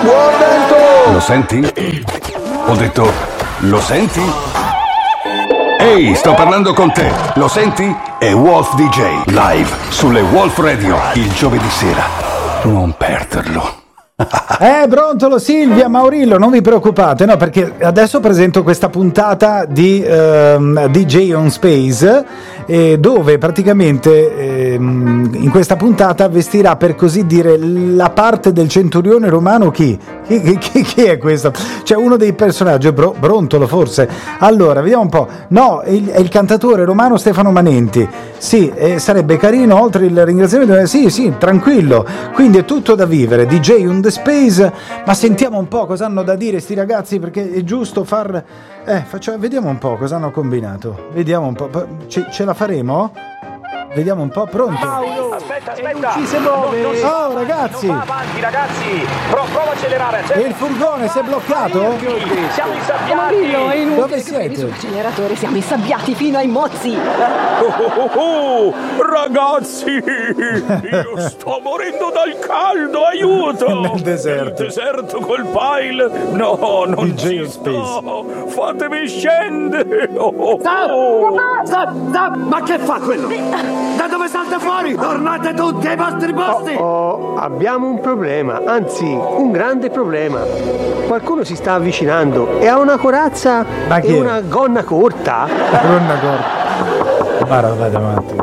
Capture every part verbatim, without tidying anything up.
Buon vento! Lo senti? Ho detto, lo senti? Ehi, sto parlando con te. Lo senti? È Wolf D J, live sulle Wolf Radio, il giovedì sera. Non perderlo. Eh, Brontolo, Silvia, Maurillo, non vi preoccupate, no, perché adesso presento questa puntata di ehm, D J on Space, eh, dove praticamente ehm, in questa puntata vestirà, per così dire, la parte del centurione romano. Chi? Chi, chi, chi è questo? Cioè uno dei personaggi, Bro, Brontolo forse. Allora, vediamo un po'. No, il, è il cantatore romano Stefano Manenti. Sì, eh, sarebbe carino, oltre il ringraziamento, eh, sì, sì, tranquillo. Quindi è tutto da vivere, D J on the Space. Ma sentiamo un po' cosa hanno da dire sti ragazzi, perché è giusto far... Eh, facciamo, vediamo un po' cosa hanno combinato. Vediamo un po'. Ce, ce la faremo? Vediamo un po', pronto? Aspetta, aspetta! Ci si muove! Non, non oh, ragazzi! Non va avanti, ragazzi! Pro, prova a accelerare! E il furgone si è bloccato? Siamo insabbiati! Marillo, è inutile. Dove siete? Sul generatore siamo insabbiati fino ai mozzi! Oh, oh, oh, ragazzi! Io sto morendo dal caldo, aiuto! Nel deserto. Nel deserto col pile! No, non D J ci on Space. sto! Fatemi scendere! Oh, oh, Stop! oh. Stop! Stop! Ma che fa quello? Da dove salta fuori? Tornate tutti ai vostri posti! Oh, abbiamo un problema, anzi un grande problema. Qualcuno si sta avvicinando e ha una corazza Ma chi e è? una gonna corta. Corona corta. Guarda, vai davanti.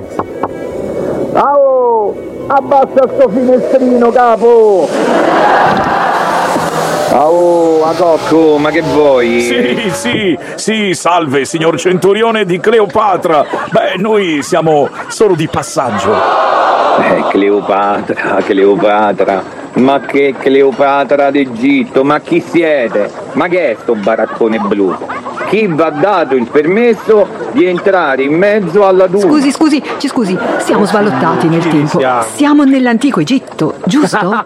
Ciao! Abbassa sto finestrino, capo! Oh, Agocco, ma che vuoi? Sì, sì, sì, salve, signor Centurione di Cleopatra. Beh, noi siamo solo di passaggio. Eh, Cleopatra, Cleopatra. Ma che Cleopatra d'Egitto? Ma chi siete? Ma che è sto baraccone blu? Chi vi ha dato il permesso di entrare in mezzo alla duna? Scusi, scusi, ci scusi, siamo sballottati nel tempo. Siamo nell'antico Egitto, giusto?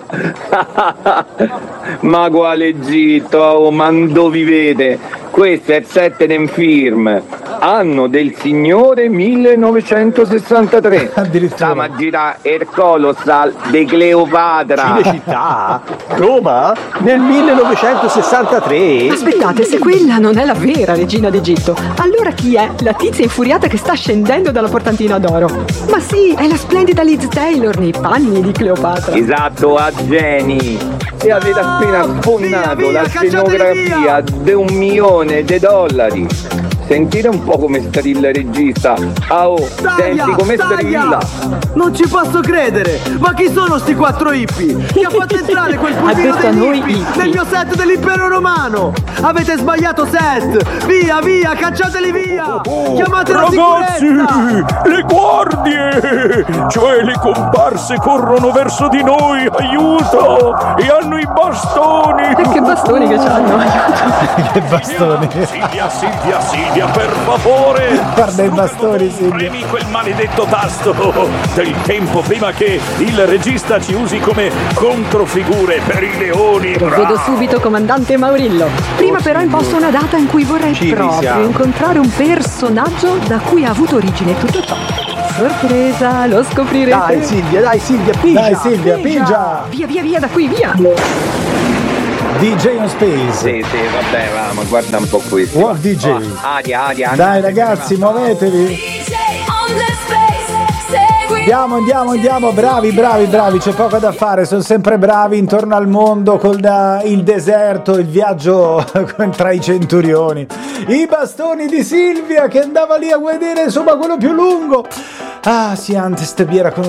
Ma quale Egitto? Oh, ma dove vivete? Questo è Settenham Firm, anno del signore millenovecentosessantatré. Addirittura. Stiamo a girare il colossal di Cleopatra. Cinecittà? Roma? Nel millenovecentosessantatré? Aspettate, se quella non è la vera regina d'Egitto, allora chi è? La tizia infuriata che sta scendendo dalla portantina d'oro. Ma sì, è la splendida Liz Taylor nei panni di Cleopatra. Esatto, a Jenny. E avete appena sfondato via, via, la cacciateli scenografia di un milione di dollari. Sentite un po' come strilla il regista. Ah, oh, senti come strilla. Non ci posso credere! Ma chi sono sti quattro hippie? Chi ha fatto entrare quel Ha pulvino detto a degli noi hippie hippie. nel mio set dell'impero romano? Avete sbagliato set! Via, via, cacciateli via! Chiamate la Ragazzi, sicurezza! le guardie! Cioè le comparse corrono verso di noi, aiuto! E hanno i bastoni! Che bastoni che c'hanno, aiuto! Che bastoni. Silvia, Silvia, Silvia, per favore! Guarda i bastoni, Silvia. Premi quel maledetto tasto del tempo prima che il regista ci usi come controfigure per i leoni. Provvedo subito, comandante Maurillo. Prima però imposto una data in cui vorrei Ci proprio risiamo. incontrare un personaggio da cui ha avuto origine tutto ciò. Sorpresa, lo scoprirete. Dai Silvia, dai Silvia, pigia. Dai Silvia, pigia. Via, via, via, da qui, via! D J on Space. Sì, sì, vabbè, va, ma guarda un po' questo. Wolf D J. Oh, aria, aria. Dai ragazzi, muovetevi. Andiamo, andiamo, andiamo, bravi, bravi, bravi, c'è poco da fare, sono sempre bravi intorno al mondo con da- il deserto, il viaggio tra i centurioni, i bastoni di Silvia che andava lì a vedere insomma quello più lungo. Ah sì, antes te viera con